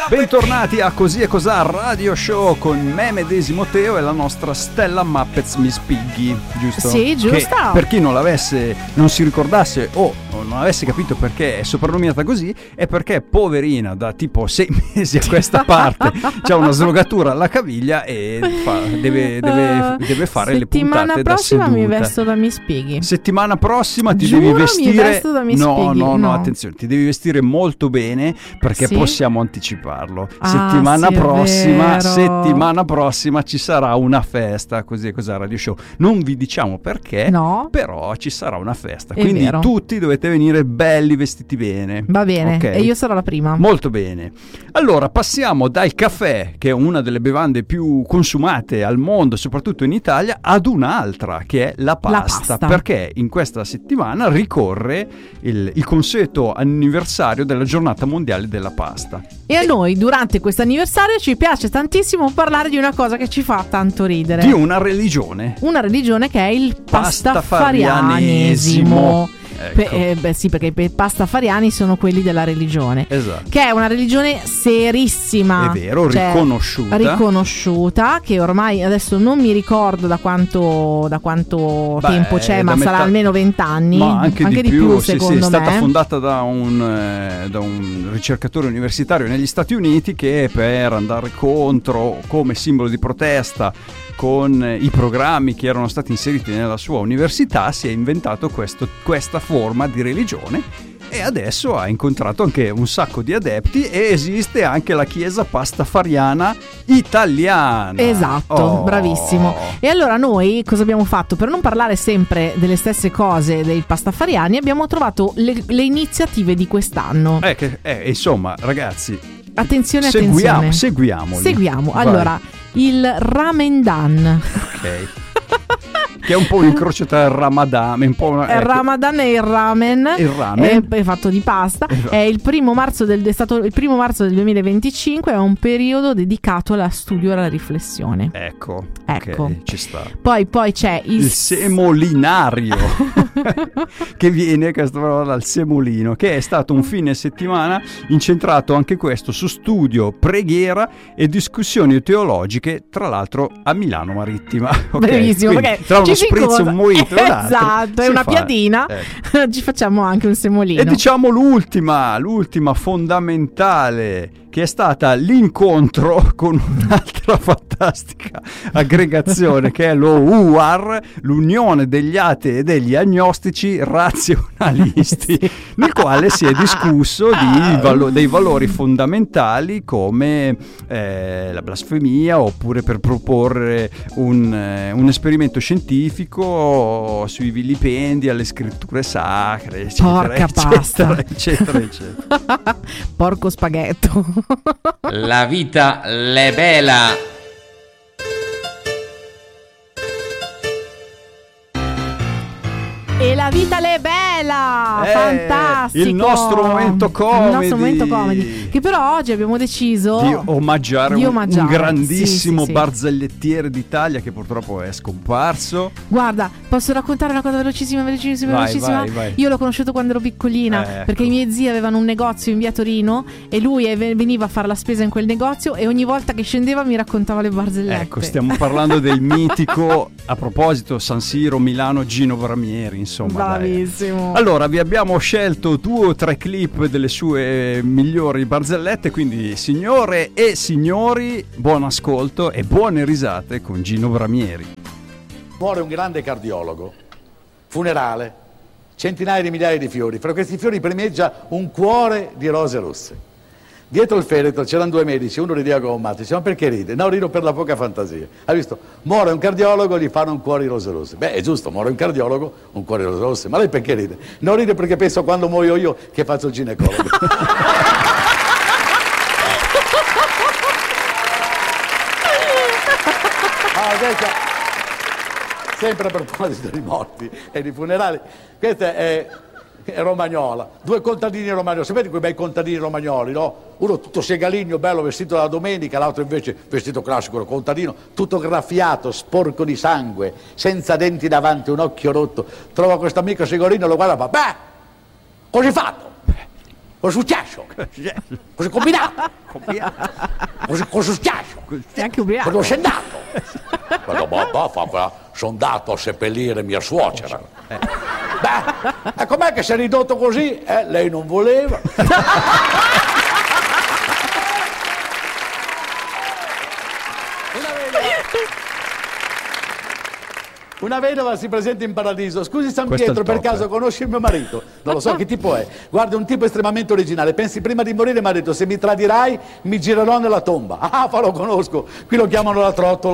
Bentornati a Così e Cos'ha Radio Show con me medesimo Teo e la nostra Stella Muppets Miss Piggy, giusto? Sì, giusto. Che, per chi non si ricordasse o non avesse capito perché è soprannominata così, è perché poverina da tipo 6 mesi a questa parte c'ha una slogatura alla caviglia e deve fare le puntate da seduta. Settimana prossima mi vesto da Miss Piggy. Settimana prossima ti Giuro, devi vestire. mi vesto da Miss Piggy. No, attenzione, ti devi vestire molto bene perché sì? Possiamo anticiparlo. Settimana Settimana prossima ci sarà una festa, Così e Cos'ha Radio Show. Non vi diciamo perché, no, però ci sarà una festa. È quindi vero. Tutti dovete venire belli vestiti bene. Va bene, okay? E io sarò la prima. Molto bene. Allora passiamo dal caffè, che è una delle bevande più consumate al mondo, soprattutto in Italia, ad un'altra che è la pasta. Perché in questa settimana ricorre il consueto anniversario della giornata mondiale della pasta. E a noi durante questo anniversario ci piace tantissimo parlare di una cosa che ci fa tanto ridere. Di una religione. Una religione che è il pastafarianesimo. Ecco. Sì, perché i pastafariani sono quelli della religione. Esatto. Che è una religione serissima. È vero, riconosciuta, che ormai adesso non mi ricordo da quanto tempo c'è, ma sarà almeno 20 anni. Ma anche di più secondo me. È stata fondata da un ricercatore universitario negli Stati Uniti che per andare contro, come simbolo di protesta, con i programmi che erano stati inseriti nella sua università, si è inventato questa forma di religione e adesso ha incontrato anche un sacco di adepti e esiste anche la chiesa pastafariana italiana. Esatto, bravissimo. E allora noi cosa abbiamo fatto? Per non parlare sempre delle stesse cose dei pastafariani, abbiamo trovato le iniziative di quest'anno. Insomma, ragazzi, attenzione. Seguiamoli. Seguiamo. Allora, il Ramendan. Ok. Che è un po' un incrocio tra il Ramadan, il Ramadan e il ramen. È fatto di pasta. Esatto. È il primo marzo del 2025. È un periodo dedicato allo studio e alla riflessione. Ecco. Okay, ci sta. Poi c'è il semolinario che viene dal semolino, che è stato un fine settimana incentrato anche questo su studio, preghiera e discussioni teologiche, tra l'altro a Milano Marittima. Bellissimo, perché tra uno spritz, un mojito e esatto, è una piadina. Ci facciamo anche un semolino. E diciamo l'ultima fondamentale, che è stata l'incontro con un'altra fantastica aggregazione che è lo UAR, l'Unione degli Atei e degli Agnostici Razionalisti, nel quale si è discusso dei valori fondamentali come la blasfemia, oppure per proporre un esperimento scientifico sui vilipendi alle scritture sacre, eccetera. Porco spaghetto. La vita è bella. E la vita è bella, fantastico. Il nostro momento comedy. Che però oggi abbiamo deciso di omaggiare un grandissimo barzelletiere d'Italia che purtroppo è scomparso. Guarda, posso raccontare una cosa velocissima? Vai. Io l'ho conosciuto quando ero piccolina, perché i miei zii avevano un negozio in via Torino e lui veniva a fare la spesa in quel negozio e ogni volta che scendeva mi raccontava le barzellette. Ecco, stiamo parlando del mitico, a proposito, San Siro, Milano, Gino Bramieri, insomma. Bravissimo. Allora, vi abbiamo scelto 2 o 3 clip delle sue migliori barzellette, quindi signore e signori, buon ascolto e buone risate con Gino Bramieri. Muore un grande cardiologo, funerale, centinaia di migliaia di fiori, fra questi fiori primeggia un cuore di rose rosse. Dietro il feretro c'erano 2 medici, uno rideva come un matto, dice: ma perché ride? No, rido per la poca fantasia. Hai visto? Muore un cardiologo, gli fanno un cuore di rose rosse. Beh, è giusto, muore un cardiologo, un cuore di rose rosse. Ma lei perché ride? Non ride perché penso quando muoio io che faccio il ginecologo. Sempre a proposito di morti e di funerali, questa è romagnola, 2 contadini romagnoli, sapete quei bei contadini romagnoli, no? Uno tutto segaligno, bello, vestito da domenica, l'altro invece vestito classico, contadino, tutto graffiato, sporco di sangue, senza denti davanti, un occhio rotto. Trova questo amico segalino, lo guarda e fa: beh, così fatto. Cosa è successo? Cosa è combinato? Cosa è successo? Sei anche ubriaco. Quando sei andato? Sono andato a seppellire mia suocera. Beh, e com'è che si è ridotto così? Lei non voleva. Una vedova si presenta in paradiso. Scusi San Questo è Pietro, il per top, caso conosci il mio marito? Non lo so che tipo è. Guarda, un tipo estremamente originale. Pensi prima di morire, mi ha detto, se mi tradirai mi girerò nella tomba. Ah, fa, lo conosco. Qui lo chiamano la trottola.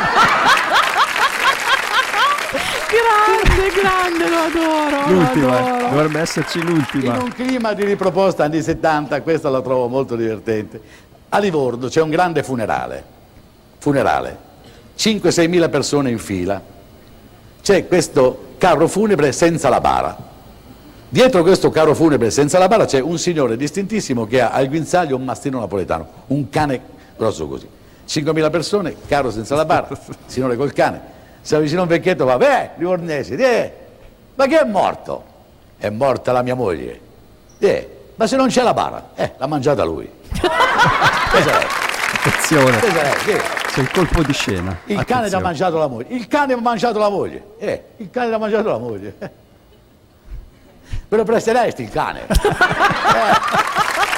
Grande, lo adoro. L'ultima, dovrebbe esserci l'ultima. In un clima di riproposta anni 70, questa la trovo molto divertente. A Livorno c'è un grande funerale. 5-6 mila persone in fila. C'è questo carro funebre senza la bara. Dietro questo carro funebre senza la bara c'è un signore distintissimo che ha al guinzaglio un mastino napoletano, un cane grosso così. 5.000 persone, carro senza la bara, signore col cane. Si avvicina un vecchietto e va, livornesi, ma chi è morto? È morta la mia moglie. Ma se non c'è la bara, l'ha mangiata lui. Attenzione, c'è il colpo di scena. Il cane ti ha mangiato la moglie. Il cane ha mangiato la moglie. Il cane ti ha mangiato la moglie. Me lo presteresti il cane?